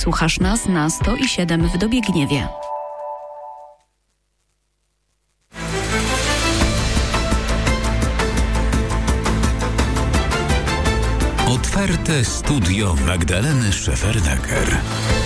Słuchasz nas na 107 w Dobiegniewie. Otwarte studio Magdaleny Szefernaker.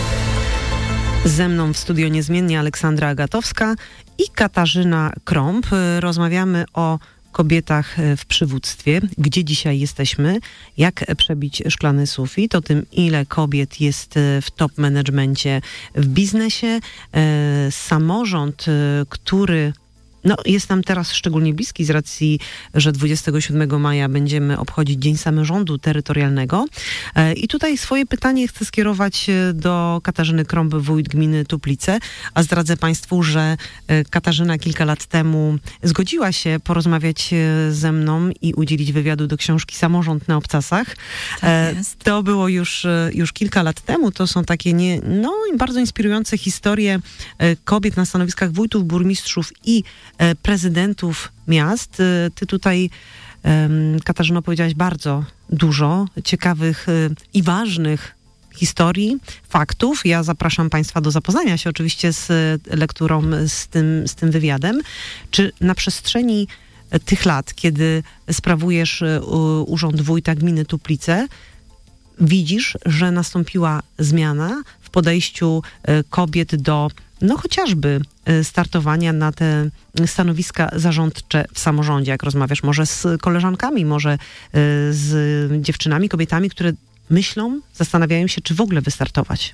Ze mną w studio niezmiennie Aleksandra Agatowska i Katarzyna Krąb. Rozmawiamy o kobietach w przywództwie, gdzie dzisiaj jesteśmy, jak przebić szklany sufit, o tym, ile kobiet jest w top managemencie w biznesie, samorząd, który jest nam teraz szczególnie bliski z racji, że 27 maja będziemy obchodzić Dzień Samorządu Terytorialnego. I tutaj swoje pytanie chcę skierować do Katarzyny Krąb, wójt gminy Tuplice, a zdradzę Państwu, że Katarzyna kilka lat temu zgodziła się porozmawiać ze mną i udzielić wywiadu do książki Samorząd na obcasach. Tak jest. To było już kilka lat temu. To są takie bardzo inspirujące historie kobiet na stanowiskach wójtów, burmistrzów i prezydentów miast. Ty tutaj, Katarzyno, powiedziałaś bardzo dużo ciekawych i ważnych historii, faktów. Ja zapraszam Państwa do zapoznania się oczywiście z lekturą, z tym wywiadem. Czy na przestrzeni tych lat, kiedy sprawujesz urząd wójta gminy Tuplice, widzisz, że nastąpiła zmiana w podejściu kobiet do chociażby startowania na te stanowiska zarządcze w samorządzie, jak rozmawiasz może z koleżankami, może z dziewczynami, kobietami, które myślą, zastanawiają się, czy w ogóle wystartować?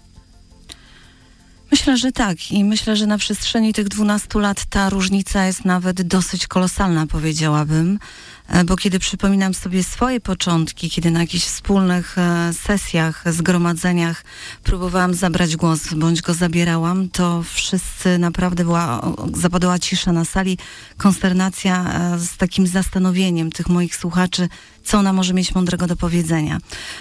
Myślę, że tak i myślę, że na przestrzeni tych 12 lat ta różnica jest nawet dosyć kolosalna, powiedziałabym, bo kiedy przypominam sobie swoje początki, kiedy na jakichś wspólnych sesjach, zgromadzeniach próbowałam zabrać głos, bądź go zabierałam, to wszyscy naprawdę zapadła cisza na sali, konsternacja z takim zastanowieniem tych moich słuchaczy, co ona może mieć mądrego do powiedzenia.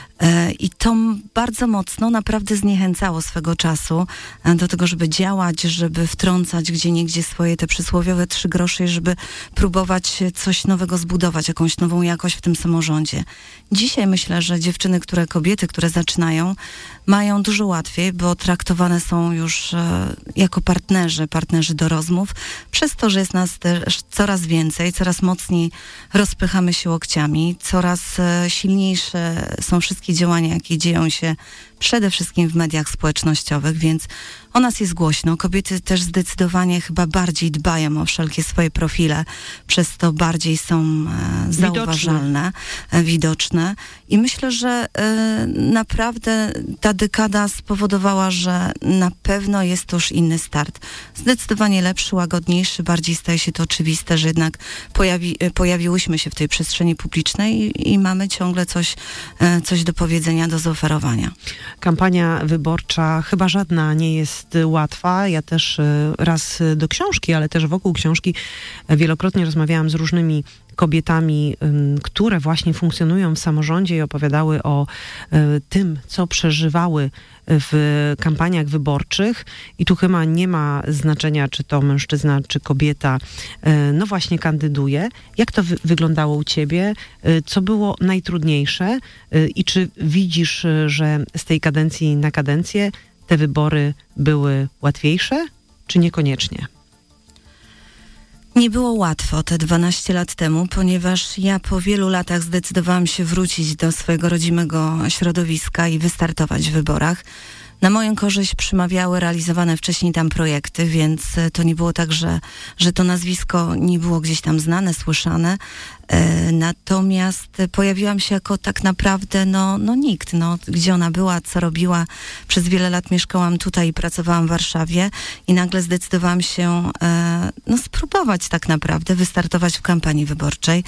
I to bardzo mocno naprawdę zniechęcało swego czasu do tego, żeby działać, żeby wtrącać gdzieniegdzie swoje te przysłowiowe 3 grosze i żeby próbować coś nowego zbudować, jakąś nową jakość w tym samorządzie. Dzisiaj myślę, że kobiety, które zaczynają, mają dużo łatwiej, bo traktowane są już jako partnerzy do rozmów, przez to, że jest nas też coraz więcej, coraz mocniej rozpychamy się łokciami, coraz silniejsze są wszystkie działania, jakie dzieją się przede wszystkim w mediach społecznościowych, więc o nas jest głośno. Kobiety też zdecydowanie chyba bardziej dbają o wszelkie swoje profile, przez to bardziej są zauważalne, widoczne. I myślę, że naprawdę ta dekada spowodowała, że na pewno jest to już inny start. Zdecydowanie lepszy, łagodniejszy, bardziej staje się to oczywiste, że jednak pojawiłyśmy się w tej przestrzeni publicznej i mamy ciągle coś do powiedzenia, do zaoferowania. Kampania wyborcza chyba żadna nie jest łatwa. Ja też raz do książki, ale też wokół książki wielokrotnie rozmawiałam z różnymi kobietami, które właśnie funkcjonują w samorządzie i opowiadały o tym, co przeżywały w kampaniach wyborczych. I tu chyba nie ma znaczenia, czy to mężczyzna, czy kobieta właśnie kandyduje. Jak to wyglądało u ciebie? Co było najtrudniejsze? I czy widzisz, że z tej kadencji na kadencję te wybory były łatwiejsze, czy niekoniecznie? Nie było łatwo te 12 lat temu, ponieważ ja po wielu latach zdecydowałam się wrócić do swojego rodzimego środowiska i wystartować w wyborach. Na moją korzyść przemawiały realizowane wcześniej tam projekty, więc to nie było tak, że to nazwisko nie było gdzieś tam znane, słyszane. Natomiast pojawiłam się jako tak naprawdę nikt. Gdzie ona była, co robiła. Przez wiele lat mieszkałam tutaj i pracowałam w Warszawie i nagle zdecydowałam się spróbować tak naprawdę wystartować w kampanii wyborczej.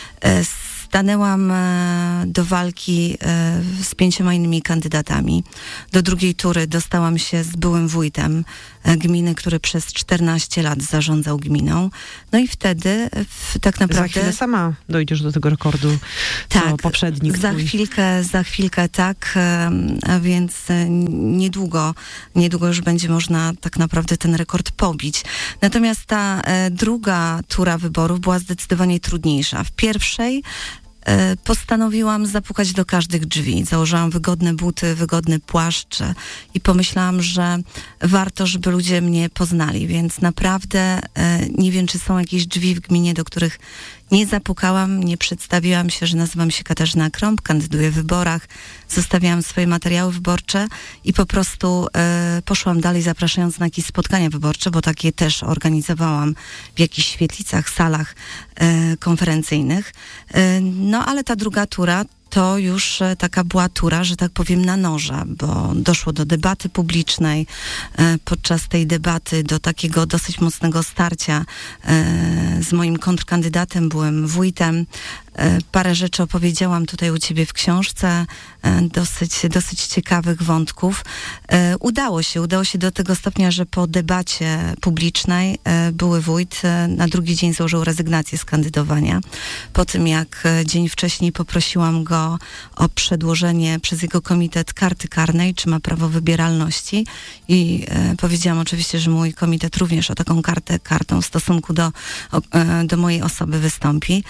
Stanęłam do walki z 5 innymi kandydatami. Do drugiej tury dostałam się z byłym wójtem gminy, który przez 14 lat zarządzał gminą. No i wtedy tak naprawdę... Za chwilę sama dojdziesz do tego rekordu, tak, co poprzednik. Za chwilkę tak, więc niedługo już będzie można tak naprawdę ten rekord pobić. Natomiast ta druga tura wyborów była zdecydowanie trudniejsza. W pierwszej postanowiłam zapukać do każdych drzwi. Założyłam wygodne buty, wygodny płaszcz i pomyślałam, że warto, żeby ludzie mnie poznali, więc naprawdę nie wiem, czy są jakieś drzwi w gminie, do których nie zapukałam, nie przedstawiłam się, że nazywam się Katarzyna Krąb, kandyduję w wyborach, zostawiałam swoje materiały wyborcze i po prostu poszłam dalej, zapraszając na jakieś spotkania wyborcze, bo takie też organizowałam w jakichś świetlicach, salach konferencyjnych. No ale ta druga tura to już taka była tura, że tak powiem, na noża, bo doszło do debaty publicznej. Podczas tej debaty do takiego dosyć mocnego starcia z moim kontrkandydatem, byłem wójtem. Parę rzeczy opowiedziałam tutaj u ciebie w książce, dosyć ciekawych wątków. Udało się do tego stopnia, że po debacie publicznej były wójt na drugi dzień złożył rezygnację z kandydowania. Po tym, jak dzień wcześniej poprosiłam go o przedłożenie przez jego komitet karty karnej, czy ma prawo wybieralności i powiedziałam oczywiście, że mój komitet również o taką kartą w stosunku do mojej osoby wystąpi.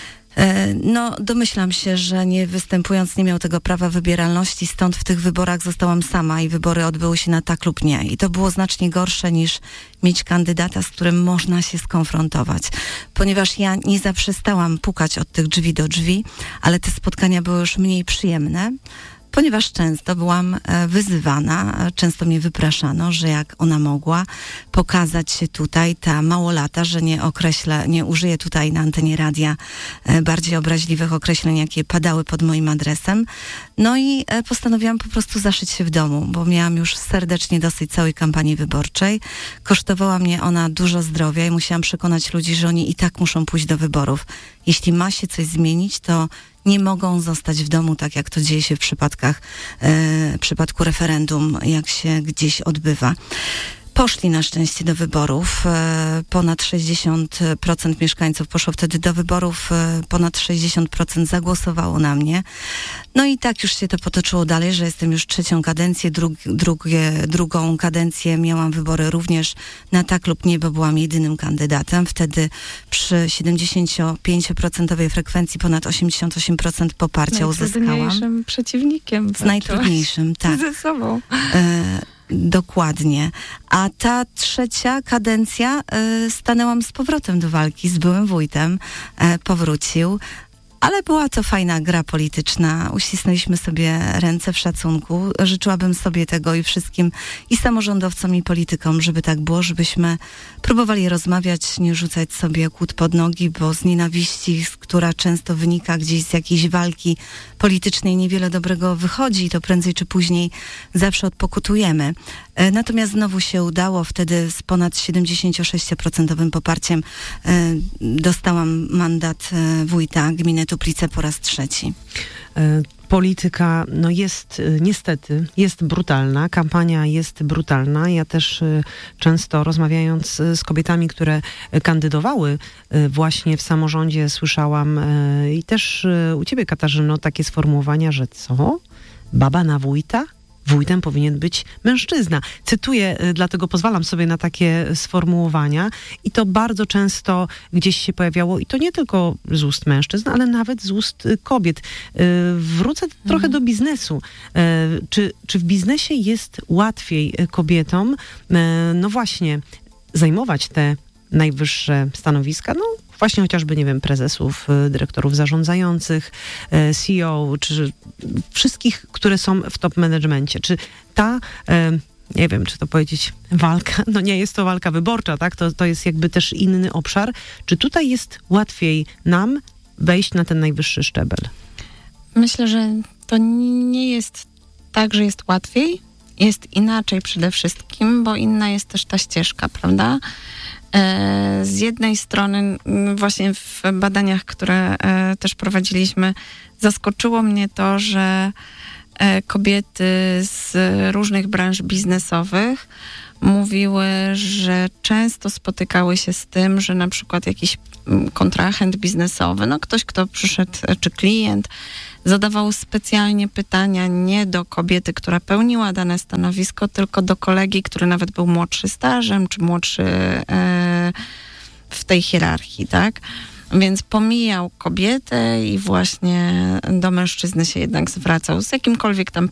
No, domyślam się, że nie występując nie miał tego prawa wybieralności, stąd w tych wyborach zostałam sama i wybory odbyły się na tak lub nie. I to było znacznie gorsze niż mieć kandydata, z którym można się skonfrontować. Ponieważ ja nie zaprzestałam pukać od tych drzwi do drzwi, ale te spotkania były już mniej przyjemne, ponieważ często byłam wyzywana, często mnie wypraszano, że jak ona mogła pokazać się tutaj, ta małolata, że nie użyję tutaj na antenie radia bardziej obraźliwych określeń, jakie padały pod moim adresem. No i postanowiłam po prostu zaszyć się w domu, bo miałam już serdecznie dosyć całej kampanii wyborczej. Kosztowała mnie ona dużo zdrowia i musiałam przekonać ludzi, że oni i tak muszą pójść do wyborów. Jeśli ma się coś zmienić, to nie mogą zostać w domu, tak jak to dzieje się w przypadku referendum, jak się gdzieś odbywa. Poszli na szczęście do wyborów. Ponad 60% mieszkańców poszło wtedy do wyborów. Ponad 60% zagłosowało na mnie. No i tak już się to potoczyło dalej, że jestem już trzecią kadencję. Drugą kadencję miałam wybory również na tak lub nie, bo byłam jedynym kandydatem. Wtedy przy 75% frekwencji ponad 88% poparcia uzyskałam. Najtrudniejszym przeciwnikiem. Z najtrudniejszym, tak. Ze sobą. Dokładnie. A ta trzecia kadencja stanęłam z powrotem do walki z byłym wójtem. Powrócił. Ale była to fajna gra polityczna. Uścisnęliśmy sobie ręce w szacunku. Życzyłabym sobie tego i wszystkim, i samorządowcom, i politykom, żeby tak było, żebyśmy próbowali rozmawiać, nie rzucać sobie kłód pod nogi, bo z nienawiści, która często wynika gdzieś z jakiejś walki politycznej, niewiele dobrego wychodzi i to prędzej czy później zawsze odpokutujemy. Natomiast znowu się udało. Wtedy z ponad 76% poparciem dostałam mandat wójta gminy Tuplice po raz trzeci. Polityka niestety jest brutalna, kampania jest brutalna. Ja też często rozmawiając z kobietami, które kandydowały właśnie w samorządzie, słyszałam i też u ciebie, Katarzyno, takie sformułowania, że co? Baba na wójta? Wójtem powinien być mężczyzna. Cytuję, dlatego pozwalam sobie na takie sformułowania i to bardzo często gdzieś się pojawiało i to nie tylko z ust mężczyzn, ale nawet z ust kobiet. Wrócę trochę do biznesu. Czy w biznesie jest łatwiej kobietom, no właśnie, zajmować te najwyższe stanowiska? No właśnie chociażby, nie wiem, prezesów, dyrektorów zarządzających, CEO, czy wszystkich, które są w top managemencie. Czy ta, nie wiem, czy to powiedzieć walka, no nie jest to walka wyborcza, tak? To jest jakby też inny obszar. Czy tutaj jest łatwiej nam wejść na ten najwyższy szczebel? Myślę, że to nie jest tak, że jest łatwiej. Jest inaczej przede wszystkim, bo inna jest też ta ścieżka, prawda? Z jednej strony właśnie w badaniach, które też prowadziliśmy, zaskoczyło mnie to, że kobiety z różnych branż biznesowych mówiły, że często spotykały się z tym, że na przykład jakiś kontrahent biznesowy, no ktoś, kto przyszedł, czy klient, zadawał specjalnie pytania nie do kobiety, która pełniła dane stanowisko, tylko do kolegi, który nawet był młodszy stażem, czy młodszy w tej hierarchii, tak? Więc pomijał kobietę i właśnie do mężczyzny się jednak zwracał z jakimkolwiek tam